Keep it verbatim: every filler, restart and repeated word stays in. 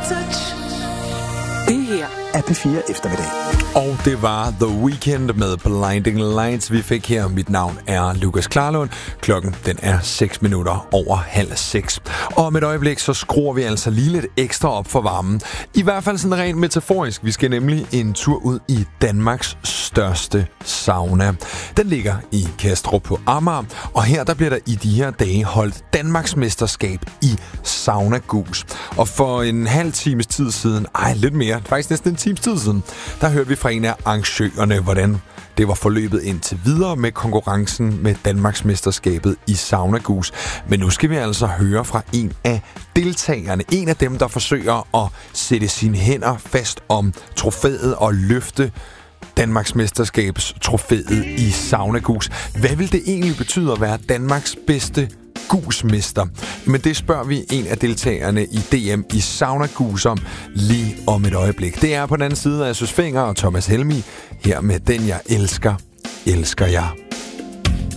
touch. Det her er P fire Eftermiddag. Og det var The Weeknd med Blinding Lights, vi fik her. Mit navn er Lukas Klarlund. Klokken den er seks minutter over halv seks. Og om et øjeblik, så skruer vi altså lige lidt ekstra op for varmen. I hvert fald sådan rent metaforisk. Vi skal nemlig en tur ud i Danmarks største sauna. Den ligger i Kastrup på Amager. Og her der bliver der i de her dage holdt Danmarks mesterskab i saunagus. Og for en halv times tid siden, ej lidt mere, faktisk næsten en times tid siden, der hørte vi fra en af arrangørerne, hvordan det var forløbet indtil videre med konkurrencen med Danmarks mesterskabet i saunagus. Men nu skal vi altså høre fra en af deltagerne, en af dem, der forsøger at sætte sine hænder fast om trofæet og løfte Danmarks mesterskabs trofæet i saunagus. Hvad vil det egentlig betyde at være Danmarks bedste gusmester? Men det spørger vi en af deltagerne i D M i saunagus om lige om et øjeblik. Det er på den anden side af Søs Fenger og Thomas Helmig her med Den jeg elsker, elsker jeg.